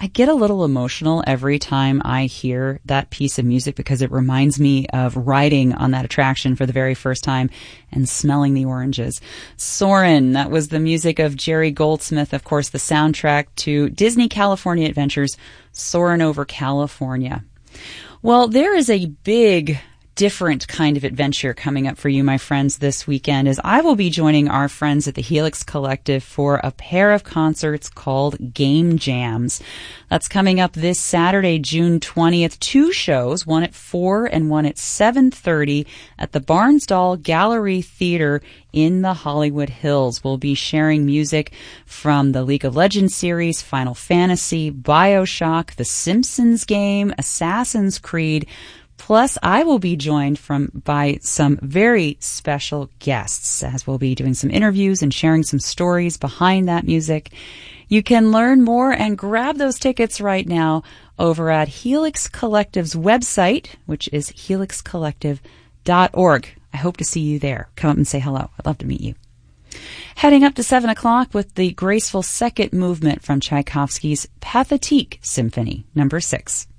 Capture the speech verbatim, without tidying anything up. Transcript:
I get a little emotional every time I hear that piece of music because it reminds me of riding on that attraction for the very first time and smelling the oranges. Soarin', that was the music of Jerry Goldsmith, of course, the soundtrack to Disney California Adventures, Soarin' Over California. Well, there is a big different kind of adventure coming up for you, my friends, this weekend, as I will be joining our friends at the Helix Collective for a pair of concerts called Game Jams. That's coming up this Saturday, June twentieth. Two shows, one at four and one at seven thirty at the Barnsdall Gallery Theater in the Hollywood Hills. We'll be sharing music from the League of Legends series, Final Fantasy, BioShock, The Simpsons game, Assassin's Creed. Plus, I will be joined from by some very special guests as we'll be doing some interviews and sharing some stories behind that music. You can learn more and grab those tickets right now over at Helix Collective's website, which is helix collective dot org. I hope to see you there. Come up and say hello. I'd love to meet you. Heading up to seven o'clock with the graceful second movement from Tchaikovsky's Pathétique Symphony, number six.